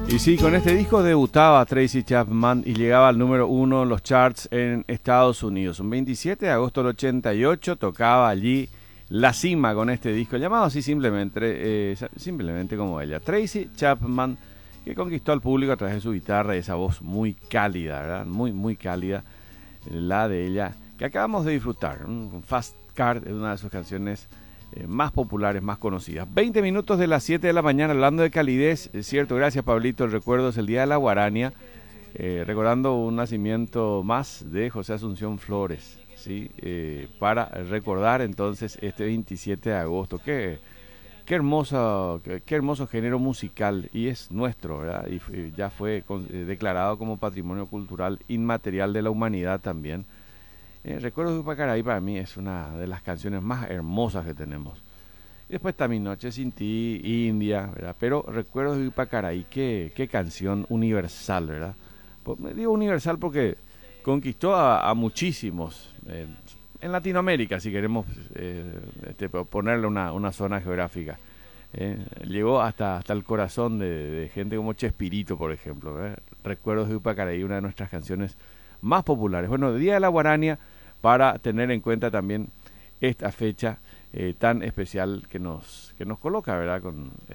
Y sí, con este disco debutaba Tracy Chapman y llegaba al número 1 en los charts en Estados Unidos. Un 27 de agosto del 88 tocaba allí la cima con este disco, llamado así simplemente como ella. Tracy Chapman, que conquistó al público a través de su guitarra y esa voz muy cálida, ¿verdad? Muy, muy cálida, la de ella, que acabamos de disfrutar. Fast Car es una de sus canciones más populares, más conocidas. 20 minutos de las 7 de la mañana, hablando de calidez, es cierto, gracias Pablito, el recuerdo es el Día de la Guarania, recordando un nacimiento más de José Asunción Flores, ¿sí? Para recordar entonces este 27 de agosto, qué hermoso género musical, y es nuestro, ¿verdad? Y ya fue declarado como Patrimonio Cultural Inmaterial de la Humanidad también. Recuerdos de Upacaraí para mí es una de las canciones más hermosas que tenemos. Y después está Mi Noche Sin Ti, India, ¿verdad? Pero Recuerdos de Upacaraí, qué canción universal, ¿verdad? Pues, me digo universal porque conquistó a muchísimos, en Latinoamérica, si queremos ponerle una zona geográfica. Llegó hasta el corazón de gente como Chespirito, por ejemplo, ¿verdad? Recuerdos de Upacaraí, una de nuestras canciones más populares. Bueno, Día de la Guarania, para tener en cuenta también esta fecha tan especial que nos coloca, ¿verdad? Con